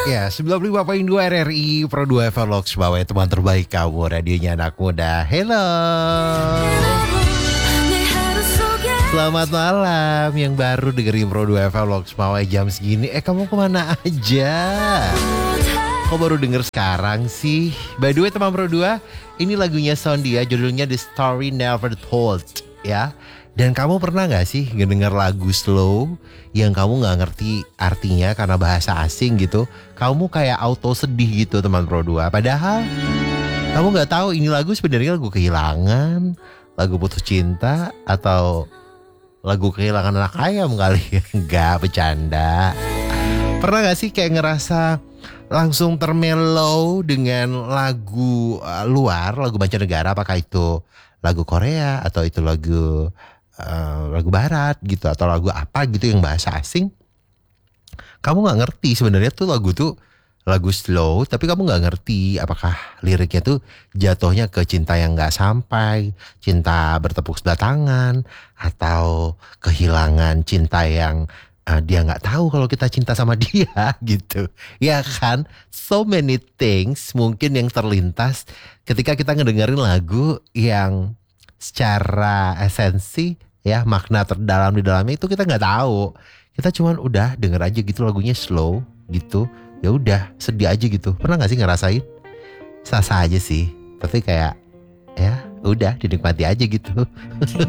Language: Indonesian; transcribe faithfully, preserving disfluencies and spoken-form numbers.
Ya, sembilan puluh lima koma dua R R I Pro dua Evolux bawa teman terbaik kamu, radionya anak muda. Hello. Selamat malam yang baru dengerin Pro dua Evolux mau jam segini. Eh kamu kemana aja? Kok baru denger sekarang sih? By the way teman Pro dua, ini lagunya Sondia, judulnya The Story Never Told ya. Dan kamu pernah gak sih ngedenger lagu slow yang kamu gak ngerti artinya karena bahasa asing gitu? Kamu kayak auto sedih gitu teman Pro dua. Padahal kamu gak tahu ini lagu sebenarnya lagu kehilangan, lagu putus cinta, atau lagu kehilangan anak ayam kali. Enggak, bercanda. Pernah gak sih kayak ngerasa langsung termelo dengan lagu uh, luar, lagu mancanegara, apakah itu lagu Korea atau itu lagu Uh, lagu barat gitu atau lagu apa gitu yang bahasa asing, kamu nggak ngerti sebenarnya tuh lagu tuh lagu slow, tapi kamu nggak ngerti apakah liriknya tuh jatuhnya ke cinta yang nggak sampai, cinta bertepuk sebelah tangan, atau kehilangan cinta yang uh, dia nggak tahu kalau kita cinta sama dia gitu ya kan. So many things mungkin yang terlintas ketika kita ngedengerin lagu yang secara esensi ya, makna terdalam di dalamnya itu kita nggak tahu. Kita cuman udah denger aja gitu lagunya slow gitu, ya udah sedih aja gitu. Pernah nggak sih ngerasain? Sah-sah aja sih, tapi kayak ya udah dinikmati aja gitu.